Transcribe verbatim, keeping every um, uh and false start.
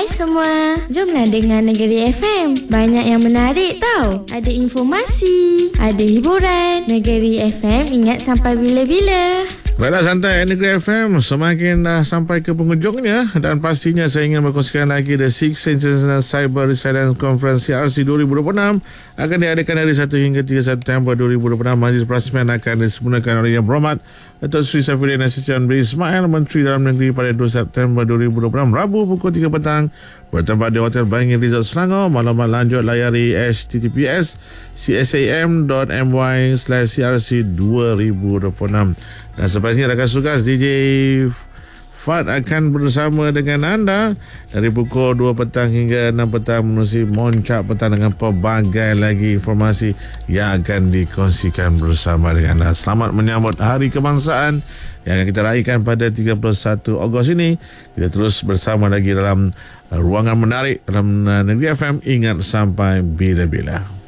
Hai semua, jomlah dengar Negeri F M. Banyak yang menarik tau. Ada informasi, ada hiburan. Negeri F M ingat sampai bila-bila. Baiklah, santai Negeri F M semakin dah sampai ke penghujungnya, dan pastinya saya ingin berkongsikan lagi The Sixth International Cyber Resilience Conference C R C dua ribu dua puluh enam akan diadakan dari satu hingga tiga September dua ribu dua puluh enam. Majlis perasmian akan disempurnakan oleh Yang Berhormat Datuk Seri Saifuddin Nasution bin Ismail, Menteri Dalam Negeri, pada dua September dua ribu dua puluh enam, Rabu pukul tiga petang, bertempat di Hotel Bangin Resort Selangor. Maklumat lanjut layari h t t p s csam dot m y slash c r c dua ribu dua puluh enam. Dan sepanjangnya rakan sukas D J Fad akan bersama dengan anda dari pukul dua petang hingga enam petang menerusi Moncak Petang dengan pelbagai lagi informasi yang akan dikongsikan bersama dengan anda. Selamat menyambut Hari Kebangsaan yang akan kita raikan pada tiga puluh satu Ogos ini. Kita terus bersama lagi dalam ruangan menarik dalam Negeri F M. Ingat sampai bila-bila.